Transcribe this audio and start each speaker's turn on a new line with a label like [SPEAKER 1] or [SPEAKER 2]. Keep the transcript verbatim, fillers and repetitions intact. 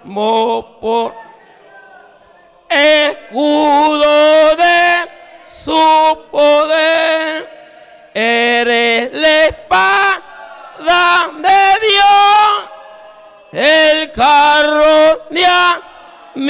[SPEAKER 1] por escudo de su poder, eres la espada de Dios, el carro de